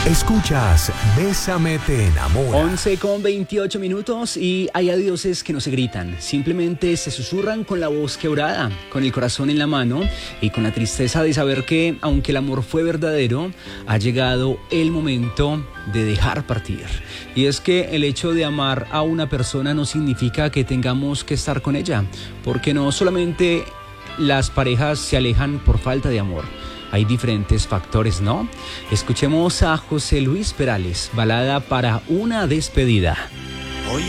Escuchas Bésame te enamora. 11:28 y hay adioses que no se gritan, simplemente se susurran con la voz quebrada, con el corazón en la mano y con la tristeza de saber que, aunque el amor fue verdadero, ha llegado el momento de dejar partir. Y es que el hecho de amar a una persona no significa que tengamos que estar con ella, porque no solamente las parejas se alejan por falta de amor. Hay diferentes factores, ¿no? Escuchemos a José Luis Perales, balada para una despedida.